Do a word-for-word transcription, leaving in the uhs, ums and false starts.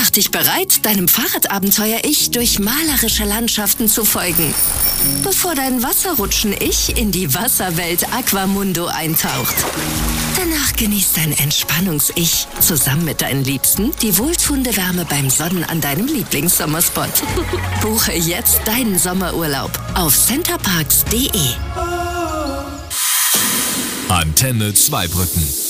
Mach dich bereit, deinem Fahrradabenteuer-Ich durch malerische Landschaften zu folgen, bevor dein Wasserrutschen-Ich in die Wasserwelt Aquamundo eintaucht. Danach genießt dein Entspannungs-Ich zusammen mit deinen Liebsten die wohltuende Wärme beim Sonnen an deinem Lieblingssommerspot. Buche jetzt deinen Sommerurlaub auf centerparks punkt de. Antenne Zweibrücken.